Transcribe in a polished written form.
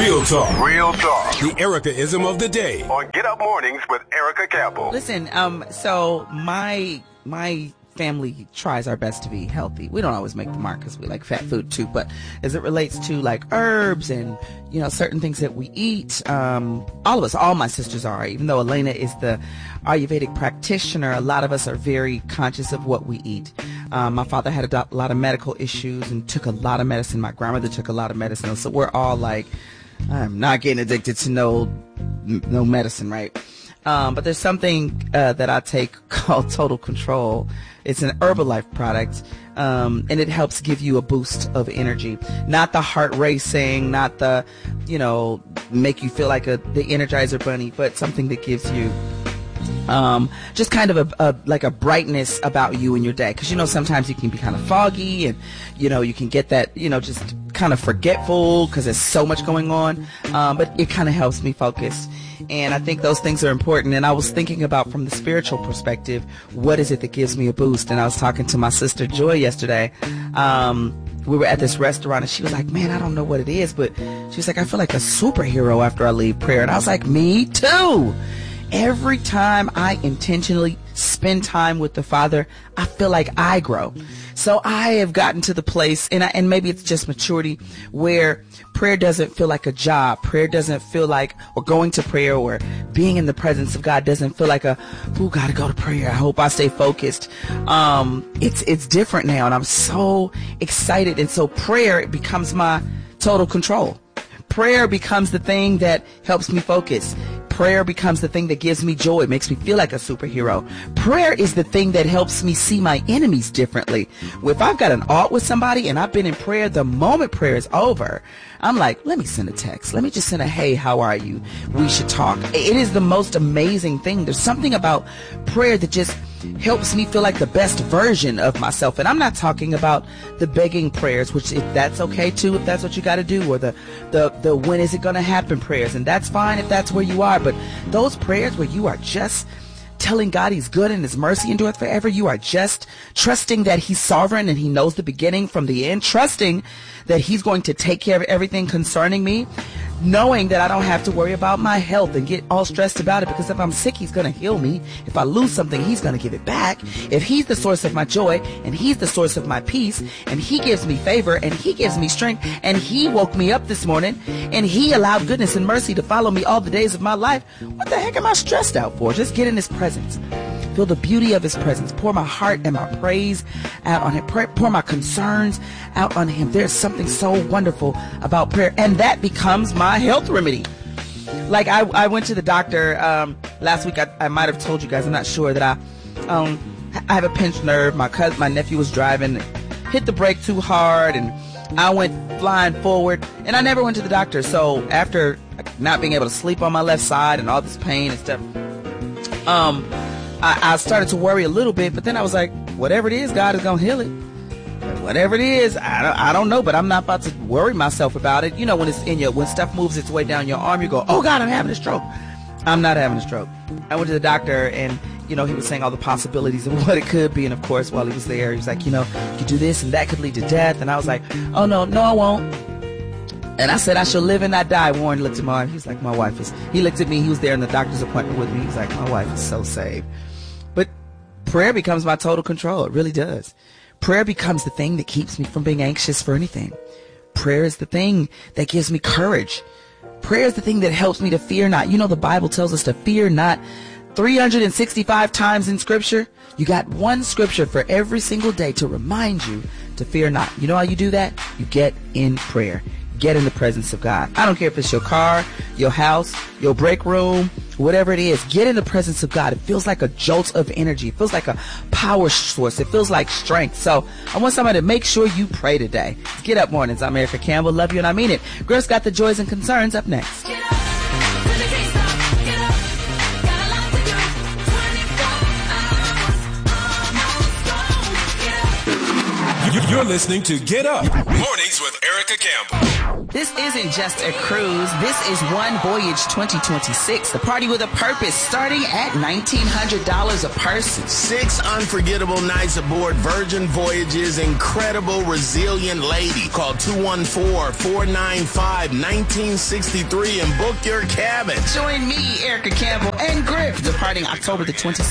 Real talk. Real talk. The Erica-ism of the day. On Get Up Mornings with Erica Campbell. Listen, so my family tries our best to be healthy. We don't always make the mark because we like fat food too, but as it relates to like herbs and, you know, certain things that we eat, all of us, all my sisters are, even though Elena is the Ayurvedic practitioner, a lot of us are very conscious of what we eat. My father had a lot of medical issues and took a lot of medicine. My grandmother took a lot of medicine. So we're all like, I'm not getting addicted to no medicine, right? But there's something that I take called Total Control. It's an Herbalife product, and it helps give you a boost of energy. Not the heart racing, not the, you know, make you feel like the Energizer Bunny, but something that gives you just kind of a brightness about you and your day. Because, you know, sometimes you can be kind of foggy and, you know, you can get that, you know, just kind of forgetful because there's so much going on. But it kind of helps me focus. And I think those things are important. And I was thinking about from the spiritual perspective, what is it that gives me a boost? And I was talking to my sister Joy yesterday. We were at this restaurant and she was like, man, I don't know what it is, but she was like, I feel like a superhero after I leave prayer. And I was like, me too. Every time I intentionally spend time with the Father, I feel like I grow. So I have gotten to the place, and maybe it's just maturity, where prayer doesn't feel like a job. Prayer doesn't feel like, or going to prayer or being in the presence of God doesn't feel like gotta go to prayer. I hope I stay focused. It's different now, and I'm so excited. And so prayer becomes my total control. Prayer becomes the thing that helps me focus. Prayer becomes the thing that gives me joy. It makes me feel like a superhero. Prayer is the thing that helps me see my enemies differently. If I've got an alt with somebody and I've been in prayer, the moment prayer is over, I'm like, let me send a text. Let me just send a, hey, how are you? We should talk. It is the most amazing thing. There's something about prayer that just helps me feel like the best version of myself. And I'm not talking about the begging prayers, which if that's okay too, if that's what you got to do, or the when is it going to happen prayers. And that's fine if that's where you are. But those prayers where you are just telling God he's good and his mercy endureth forever. You are just trusting that he's sovereign and he knows the beginning from the end, trusting that he's going to take care of everything concerning me, knowing that I don't have to worry about my health and get all stressed about it, because if I'm sick, he's going to heal me. If I lose something, he's going to give it back. If he's the source of my joy and he's the source of my peace and he gives me favor and he gives me strength and he woke me up this morning and he allowed goodness and mercy to follow me all the days of my life, what the heck am I stressed out for? Just get in his presence. Feel the beauty of his presence. Pour my heart and my praise out on him. Pour my concerns out on him. There's something so wonderful about prayer. And that becomes my health remedy. Like I went to the doctor last week. I might have told you guys. I'm not sure that I have a pinched nerve. My nephew was driving, hit the brake too hard, and I went flying forward. And I never went to the doctor. So after not being able to sleep on my left side and all this pain and stuff, I started to worry a little bit, but then I was like, whatever it is, God is going to heal it. Whatever it is, I don't know, but I'm not about to worry myself about it. You know, when it's when stuff moves its way down your arm, you go, oh God, I'm having a stroke. I'm not having a stroke. I went to the doctor and, you know, he was saying all the possibilities of what it could be. And of course, while he was there, he was like, you know, you could do this and that could lead to death. And I was like, oh no, I won't. And I said, I shall live and not die. Warren looked at my wife. He's like, my wife is, he looked at me. He was there in the doctor's appointment with me. He was like, my wife is so saved. But prayer becomes my total control. It really does. Prayer becomes the thing that keeps me from being anxious for anything. Prayer is the thing that gives me courage. Prayer is the thing that helps me to fear not. You know, the Bible tells us to fear not 365 times in scripture. You got one scripture for every single day to remind you to fear not. You know how you do that? You get in prayer. Get in the presence of God. I don't care if it's your car, your house, your break room, whatever it is. Get in the presence of God. It feels like a jolt of energy. It feels like a power source. It feels like strength. So I want somebody to make sure you pray today. It's Get Up Mornings. I'm Erica Campbell. Love you and I mean it. Girls got the joys and concerns up next. You're listening to Get Up. Mornings with Erica Campbell. This isn't just a cruise. This is One Voyage 2026, the party with a purpose, starting at $1,900 a person. 6 unforgettable nights aboard Virgin Voyage's incredible resilient lady. Call 214-495-1963 and book your cabin. Join me, Erica Campbell, and Griff, departing October the 26th